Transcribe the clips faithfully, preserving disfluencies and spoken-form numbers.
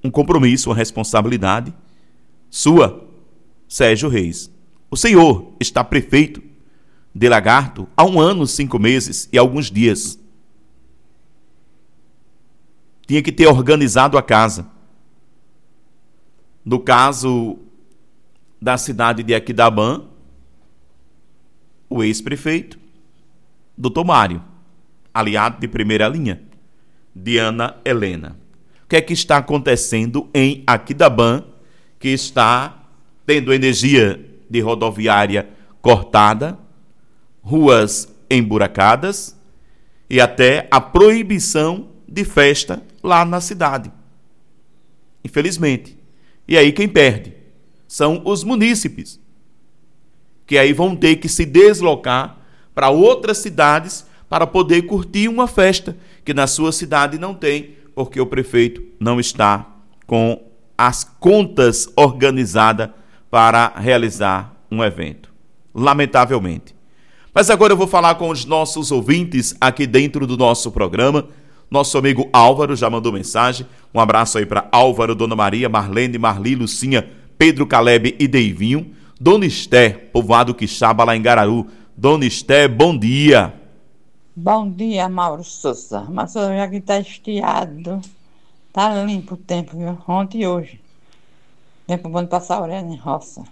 um compromisso, uma responsabilidade sua, Sérgio Reis. O senhor está prefeito de Lagarto há um ano, cinco meses e alguns dias. Tinha que ter organizado a casa. No caso da cidade de Aquidabã, o ex-prefeito, doutor Mário, aliado de primeira linha, Diana Helena. O que é que está acontecendo em Aquidabã, que está tendo energia de rodoviária cortada, ruas emburacadas e até a proibição de festa lá na cidade? Infelizmente. E aí quem perde são os munícipes, que aí vão ter que se deslocar para outras cidades para poder curtir uma festa que na sua cidade não tem, porque o prefeito não está com as contas organizadas para realizar um evento. Lamentavelmente. Mas agora eu vou falar com os nossos ouvintes aqui dentro do nosso programa. Nosso amigo Álvaro já mandou mensagem. Um abraço aí para Álvaro, Dona Maria, Marlene, Marli, Lucinha, Pedro, Caleb e Deivinho. Dona Esté, povoado Quixaba, lá em Gararu. Dona Esté, bom dia. Bom dia, Mauro Souza. Mas hoje aqui está estiado. Tá limpo o tempo, viu? Ontem e hoje. Tempo bom de passar a orelha em roça.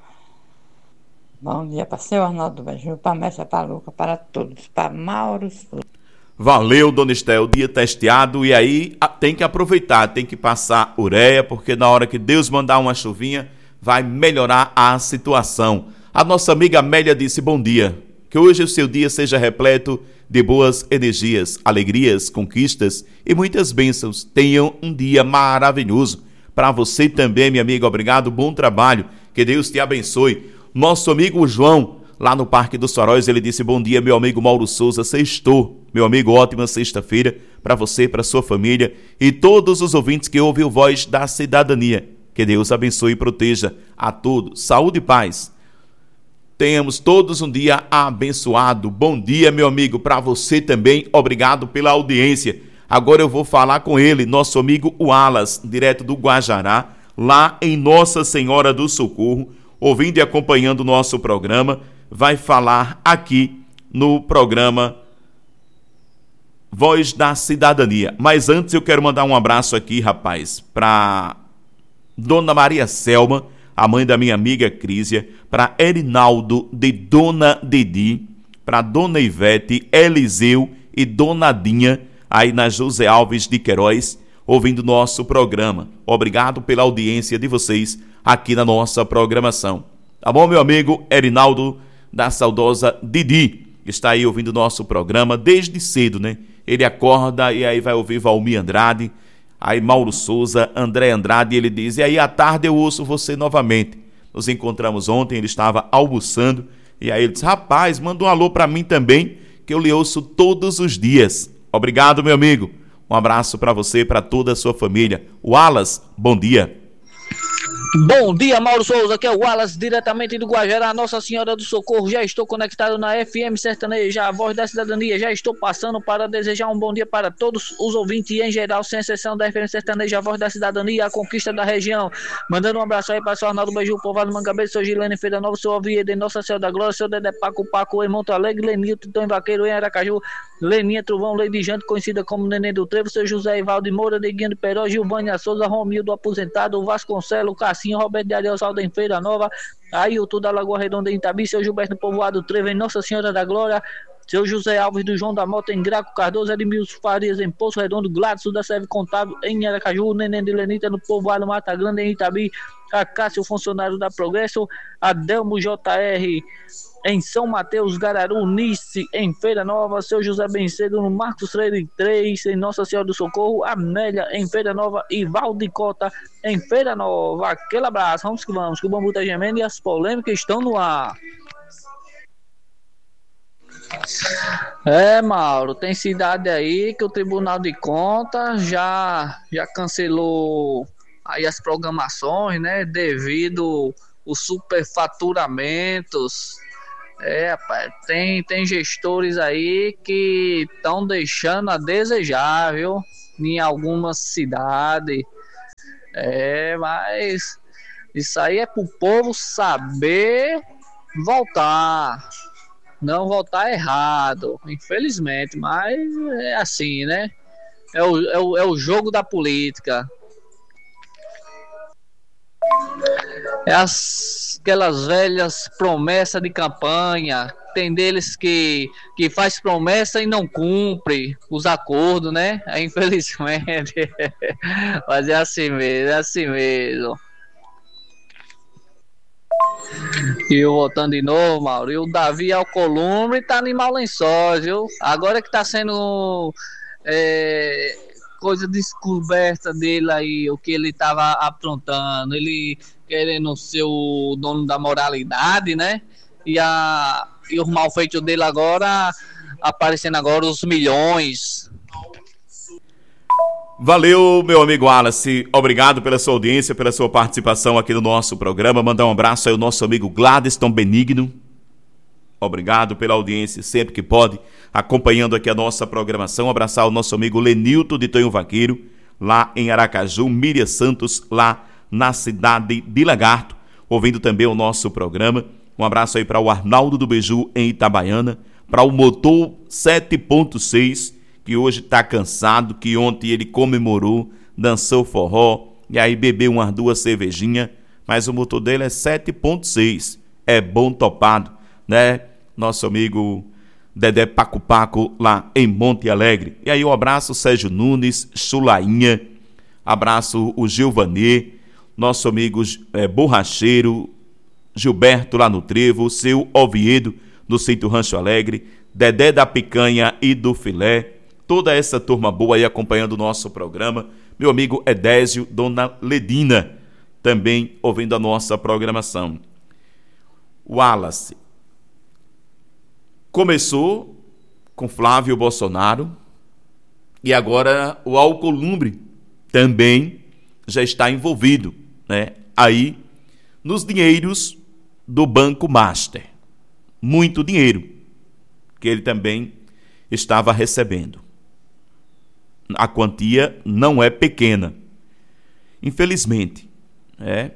Bom dia para seu Arnaldo Beijo, para Mestre, para Luca, para todos. Para Mauro Souza. Valeu, Dona Esté, o dia testeado, e aí tem que aproveitar, tem que passar ureia, porque na hora que Deus mandar uma chuvinha, vai melhorar a situação. A nossa amiga Amélia disse bom dia, que hoje o seu dia seja repleto de boas energias, alegrias, conquistas e muitas bênçãos. Tenham um dia maravilhoso. Para você também, minha amiga, obrigado, bom trabalho, que Deus te abençoe. Nosso amigo João, lá no Parque dos Faróis, ele disse bom dia, meu amigo Mauro Souza, sextou. Meu amigo, ótima sexta-feira para você, para sua família e todos os ouvintes que ouvem o Voz da Cidadania. Que Deus abençoe e proteja a todos. Saúde e paz. Tenhamos todos um dia abençoado. Bom dia, meu amigo, para você também. Obrigado pela audiência. Agora eu vou falar com ele, nosso amigo Wallace, direto do Guajará, lá em Nossa Senhora do Socorro, ouvindo e acompanhando o nosso programa, vai falar aqui no programa Voz da Cidadania. Mas antes eu quero mandar um abraço aqui, rapaz, para Dona Maria Selma, a mãe da minha amiga Crísia, para Erinaldo de Dona Dedi, para Dona Ivete, Eliseu e Dona Dinha, aí na José Alves de Queiroz, ouvindo nosso programa. Obrigado pela audiência de vocês aqui na nossa programação. Tá bom, meu amigo Erinaldo, da saudosa Didi, está aí ouvindo nosso programa desde cedo, né? Ele acorda e aí vai ouvir Valmir Andrade, aí Mauro Souza, André Andrade, e ele diz, e aí à tarde eu ouço você novamente. Nos encontramos ontem, ele estava almoçando, e aí ele disse, rapaz, manda um alô para mim também, que eu lhe ouço todos os dias. Obrigado, meu amigo. Um abraço para você e para toda a sua família. Wallace, bom dia. Bom dia, Mauro Souza, aqui é o Wallace, diretamente do Guajará, Nossa Senhora do Socorro. Já estou conectado na F M Sertaneja, a Voz da Cidadania. Já estou passando para desejar um bom dia para todos os ouvintes em geral, sem exceção da F M Sertaneja, a Voz da Cidadania, a conquista da região. Mandando um abraço aí para o seu Arnaldo Beiju, povoado Mangabeira, seu Gilene Feira Nova, seu Oviedo em Nossa Senhora da Glória, seu Dedé Paco Paco em Monte Alegre, Lenilton Tom Vaqueiro em Aracaju, Leninha Trovão, Lady Jante, conhecida como Neném do Trevo, seu José Ivaldo Moura, Neguinho de Peró, Gilvânia Souza, Romildo Aposentado, Vasconcelo, Cassinho, Roberto de Ariel Salda em Feira Nova, Ailton da Lagoa Redonda em Itabi, seu Gilberto Povoado Trevo em Nossa Senhora da Glória, seu José Alves do João da Mota em Graco Cardoso, Edmilson Farias em Poço Redondo, Gladson da Seve Contábil em Aracaju, Neném de Lenita no Povoado Mata Grande em Itabi, a Cássio, funcionário da Progresso, Adelmo J R em São Mateus, Gararu, Nice em Feira Nova, seu José Bencedo no Marcos Freire três em Nossa Senhora do Socorro, Amélia em Feira Nova e Valdicota em Feira Nova. Aquele abraço, vamos que vamos, que o bambu tá gemendo e as polêmicas estão no ar. É, Mauro, tem cidade aí que o Tribunal de Contas já, já cancelou aí as programações, né, devido os superfaturamentos. É, rapaz, tem, tem gestores aí que estão deixando a desejar, viu, em algumas cidades. É, mas isso aí é pro povo saber voltar. Não voltar errado, infelizmente, mas é assim, né? É o, é o, é o jogo da política. É as, aquelas velhas promessas de campanha. Tem deles que, que faz promessa e não cumpre os acordos, né? É, infelizmente. Mas é assim mesmo, é assim mesmo. E eu voltando de novo, Mauro. E o Davi Alcolumbre tá animal lençóis, viu? Agora que tá sendo é, coisa descoberta dele aí, o que ele tava aprontando. Ele querendo ser o dono da moralidade, né? E, a, e os malfeitos dele agora, aparecendo agora os milhões. Valeu, meu amigo Wallace. Obrigado pela sua audiência, pela sua participação aqui no nosso programa. Mandar um abraço aí ao nosso amigo Gladyston Benigno. Obrigado pela audiência, sempre que pode, acompanhando aqui a nossa programação. Abraçar o nosso amigo Lenilton de Tonho Vaqueiro, lá em Aracaju. Miriam Santos, lá na cidade de Lagarto, ouvindo também o nosso programa. Um abraço aí para o Arnaldo do Beiju, em Itabaiana. Para o Motor sete ponto seis, que hoje está cansado, que ontem ele comemorou, dançou forró, e aí bebeu umas duas cervejinhas, mas o motor dele é sete ponto seis, é bom topado, né? Nosso amigo Dedé Paco Paco, lá em Monte Alegre. E aí um abraço Sérgio Nunes, Chulainha, abraço o Gilvanê, nosso amigo é, Borracheiro, Gilberto lá no Trevo, seu Oviedo, do Sítio Rancho Alegre, Dedé da Picanha e do Filé, toda essa turma boa aí acompanhando o nosso programa. Meu amigo Edésio, Dona Ledina, também ouvindo a nossa programação. Wallace. Começou com Flávio Bolsonaro e agora o Alcolumbre também já está envolvido, né? Aí nos dinheiros do Banco Master. Muito dinheiro que ele também estava recebendo. A quantia não é pequena. Infelizmente, é.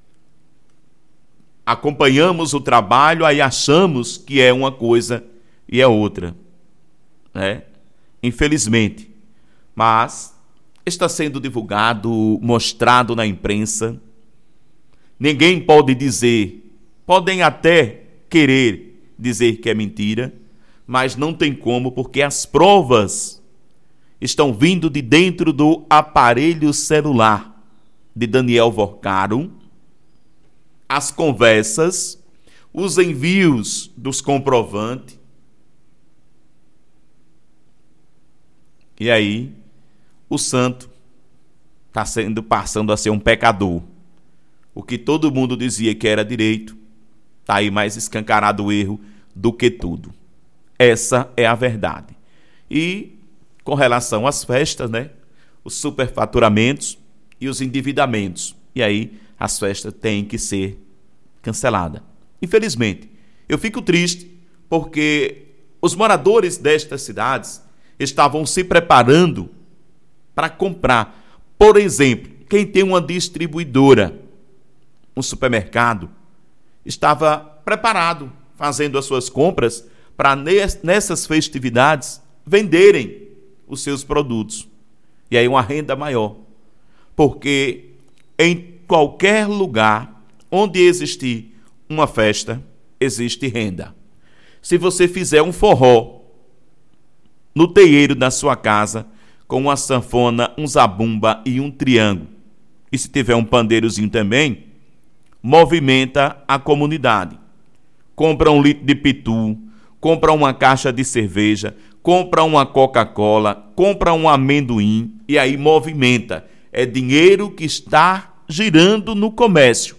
Acompanhamos o trabalho, aí achamos que é uma coisa e é outra, né? Infelizmente. Mas está sendo divulgado, mostrado na imprensa. Ninguém pode dizer, podem até querer dizer que é mentira, mas não tem como, porque as provas estão vindo de dentro do aparelho celular de Daniel Vorcaro, as conversas, os envios dos comprovantes. E aí, o santo está sendo, passando a ser um pecador. O que todo mundo dizia que era direito, está aí mais escancarado o erro do que tudo. Essa é a verdade. E com relação às festas, né? Os superfaturamentos e os endividamentos. E aí as festas têm que ser canceladas. Infelizmente, eu fico triste porque os moradores destas cidades estavam se preparando para comprar. Por exemplo, quem tem uma distribuidora, um supermercado, estava preparado, fazendo as suas compras para nessas festividades venderem os seus produtos. E aí uma renda maior. Porque em qualquer lugar onde existir uma festa, existe renda. Se você fizer um forró no terreiro da sua casa, com uma sanfona, um zabumba e um triângulo, e se tiver um pandeirozinho também, movimenta a comunidade. Compra um litro de pitu, compra uma caixa de cerveja, compra uma Coca-Cola, compra um amendoim e aí movimenta. É dinheiro que está girando no comércio.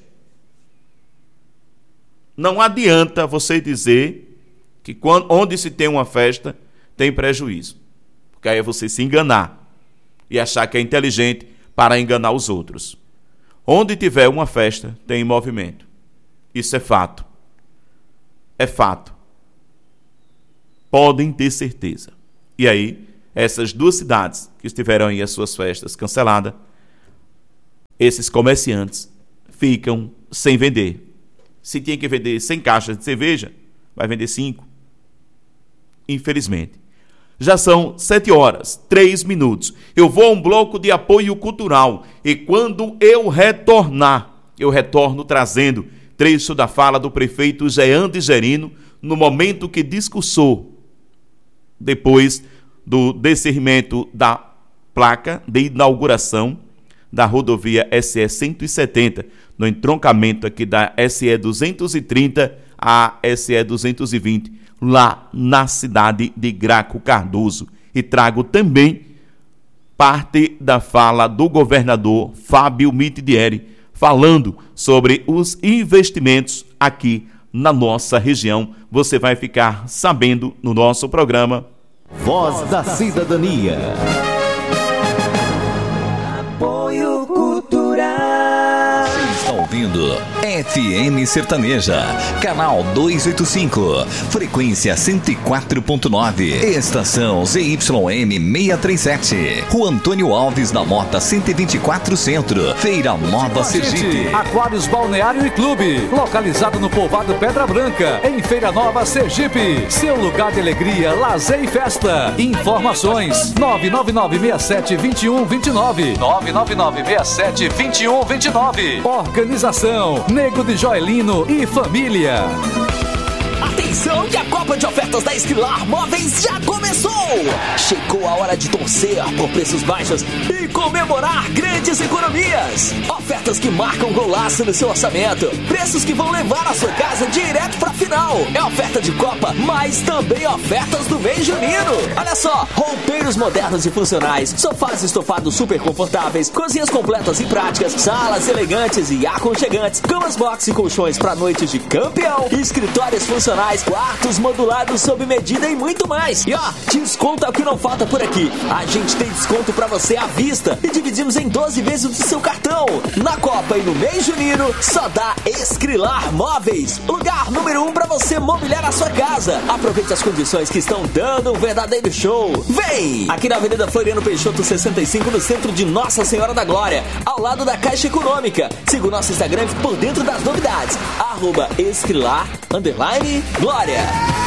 Não adianta você dizer que quando, onde se tem uma festa, tem prejuízo. Porque aí é você se enganar e achar que é inteligente para enganar os outros. Onde tiver uma festa, tem movimento. Isso é fato. É fato. Podem ter certeza. E aí, essas duas cidades que estiveram aí as suas festas canceladas, esses comerciantes ficam sem vender. Se tinha que vender cem caixas de cerveja, vai vender cinco. Infelizmente. Já são sete horas, três minutos. Eu vou a um bloco de apoio cultural e quando eu retornar, eu retorno trazendo trecho da fala do prefeito Jean de Gerino no momento que discursou depois do discernimento da placa de inauguração da rodovia S E cento e setenta, no entroncamento aqui da S E duzentos e trinta a S E duzentos e vinte, lá na cidade de Graco Cardoso. E trago também parte da fala do governador Fábio Mitidieri, falando sobre os investimentos aqui na nossa região. Você vai ficar sabendo no nosso programa Voz da Cidadania. Apoio Cultural. Você está ouvindo F M Sertaneja, canal duzentos e oitenta e cinco, frequência cento e quatro ponto nove, estação Z Y M seiscentos e trinta e sete, Rua Antônio Alves da Mota cento e vinte e quatro Centro, Feira Nova Sergipe. Aquários Balneário e Clube, localizado no povoado Pedra Branca, em Feira Nova Sergipe, seu lugar de alegria, lazer e festa. Informações nove nove nove seis sete dois um dois nove, nove nove nove seis sete dois um dois nove. Organização Nego de Joelino e Família. Atenção que a Copa de Ofertas da Esquilar Móveis já começou! Chegou a hora de torcer por preços baixos e comemorar grandes economias! Ofertas que marcam golaço no seu orçamento, preços que vão levar a sua casa direto pra final! É oferta de Copa, mas também ofertas do mês junino! Olha só, roupeiros modernos e funcionais, sofás estofados super confortáveis, cozinhas completas e práticas, salas elegantes e aconchegantes, camas box e colchões pra noites de campeão, escritórios funcionais, quartos modulados sob medida e muito mais. E ó, desconto é o que não falta por aqui. A gente tem desconto pra você à vista e dividimos em doze vezes do seu cartão. Na Copa e no mês junino, só dá Escrilar Móveis. Lugar número um pra você mobiliar a sua casa. Aproveite as condições que estão dando um verdadeiro show. Vem! Aqui na Avenida Floriano Peixoto sessenta e cinco, no centro de Nossa Senhora da Glória, ao lado da Caixa Econômica. Siga o nosso Instagram e fique por dentro das novidades. Arroba Escrilar, underline, Glória.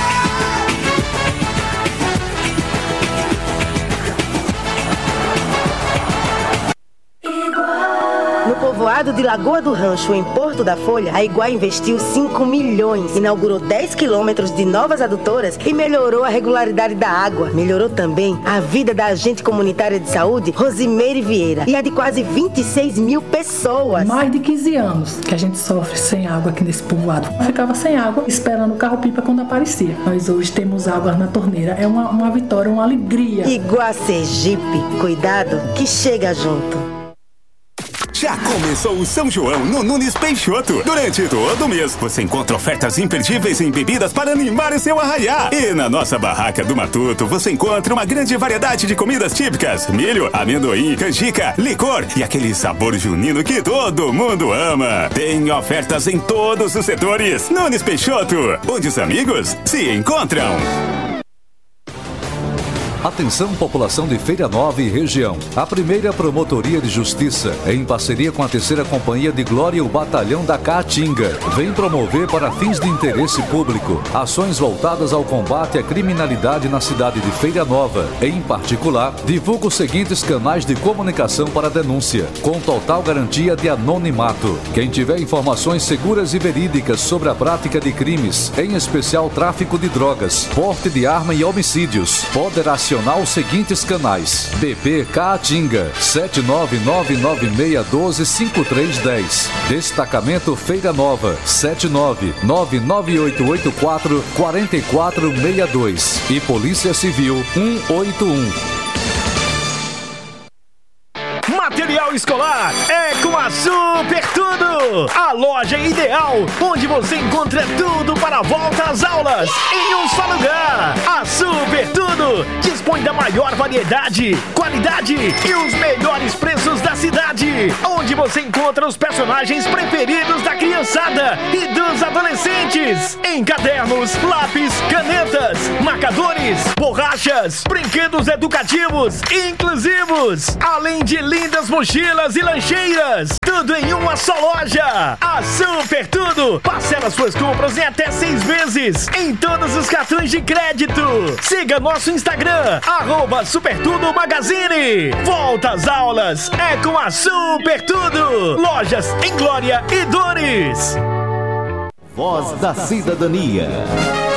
No povoado de Lagoa do Rancho, em Porto da Folha, a Iguá investiu cinco milhões, inaugurou dez quilômetros de novas adutoras e melhorou a regularidade da água. Melhorou também a vida da agente comunitária de saúde, Rosimeire Vieira, e a de quase vinte e seis mil pessoas. Mais de quinze anos que a gente sofre sem água aqui nesse povoado. Eu ficava sem água, esperando o carro-pipa quando aparecia. Nós hoje temos água na torneira. É uma, uma vitória, uma alegria. Iguá Sergipe, cuidado que chega junto. Já começou o São João no Nunes Peixoto. Durante todo o mês, você encontra ofertas imperdíveis em bebidas para animar o seu arraiá. E na nossa barraca do Matuto, você encontra uma grande variedade de comidas típicas: milho, amendoim, canjica, licor e aquele sabor junino que todo mundo ama. Tem ofertas em todos os setores. Nunes Peixoto, onde os amigos se encontram. Atenção, população de Feira Nova e região. A primeira Promotoria de Justiça, em parceria com a terceira Companhia de Glória e o Batalhão da Caatinga, vem promover para fins de interesse público ações voltadas ao combate à criminalidade na cidade de Feira Nova. Em particular, divulga os seguintes canais de comunicação para denúncia, com total garantia de anonimato. Quem tiver informações seguras e verídicas sobre a prática de crimes, em especial tráfico de drogas, porte de arma e homicídios, poderá acionar os seguintes canais: B P Caatinga sete nove nove nove seis um dois cinco três um zero, Destacamento Feira Nova sete nove nove nove oito oito quatro quatro quatro seis dois e Polícia Civil um oito um. Material escolar é com a Super Tudo, a loja ideal onde você encontra tudo para a volta às aulas em um só lugar. A Super Tudo dispõe da maior variedade, qualidade e os melhores preços da cidade, onde você encontra os personagens preferidos da criançada e dos adolescentes, em cadernos, lápis, canetas, marcadores, borrachas, brinquedos educativos e inclusivos, além de lindas mochilas e lancheiras. Tudo em uma só loja. A Super Tudo parcela suas compras em até seis vezes em todos os cartões de crédito. Siga nosso Instagram, arroba Super Tudo Magazine. Volta às aulas é com a Super Tudo. Lojas em Glória e Dores. Voz da Cidadania.